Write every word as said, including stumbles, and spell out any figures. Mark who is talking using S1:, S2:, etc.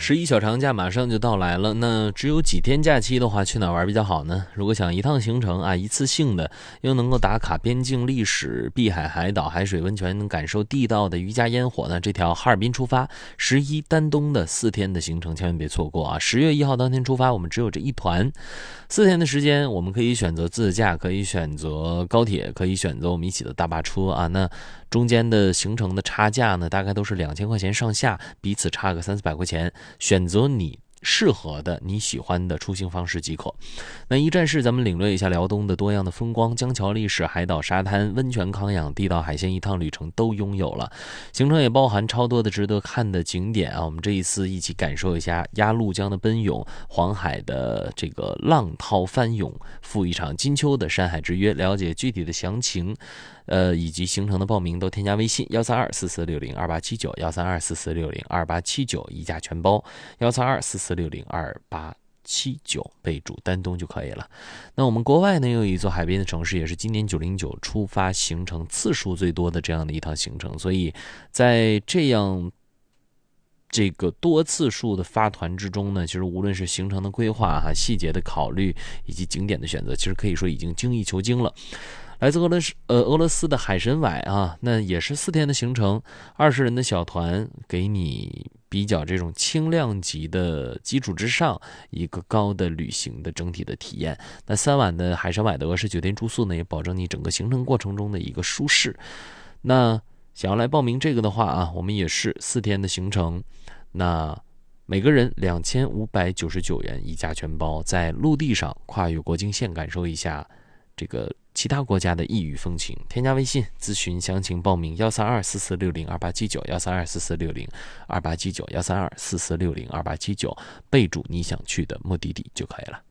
S1: 十一小长假马上就到来了，那只有几天假期的话，去哪玩比较好呢？如果想一趟行程啊，一次性的又能够打卡边境历史、碧海海岛、海水温泉，能感受地道的渔家烟火呢，这条哈尔滨出发十一丹东的四天的行程千万别错过啊！十月一号当天出发，我们只有这一团，四天的时间，我们可以选择自驾，可以选择高铁，可以选择我们一起的大巴车啊。那中间的行程的差价呢，大概都是两千块钱上下，彼此差个三四百块钱，选择你适合的你喜欢的出行方式即可。那一站式咱们领略一下辽东的多样的风光，江桥历史、海岛沙滩、温泉康养、地道海鲜，一趟旅程都拥有了。行程也包含超多的值得看的景点啊！我们这一次一起感受一下鸭绿江的奔涌，黄海的这个浪涛翻涌，赴一场金秋的山海之约。了解具体的详情呃，以及行程的报名都添加微信幺三二四四六零二八七九幺三二四四六零二八七九，一价全包幺三二四四六零二八七九，备注丹东就可以了。那我们国外呢，有一座海边的城市，也是今年九零九出发行程次数最多的这样的一趟行程，所以在这样这个多次数的发团之中呢，其实无论是行程的规划哈、细节的考虑以及景点的选择，其实可以说已经精益求精了。来自俄罗斯呃俄罗斯的海参崴啊，那也是四天的行程，二十人的小团，给你比较这种轻量级的基础之上一个高的旅行的整体的体验。那三晚的海参崴的俄式酒店住宿呢，也保证你整个行程过程中的一个舒适。那想要来报名这个的话啊，我们也是四天的行程，那每个人两千五百九十九元一价全包，在陆地上跨越国境线，感受一下这个其他国家的异域风情。添加微信咨询详情报名幺三二四四六零二八七九幺三二四四六零二八七九幺三二四四六零二八七九，备注你想去的目的地就可以了。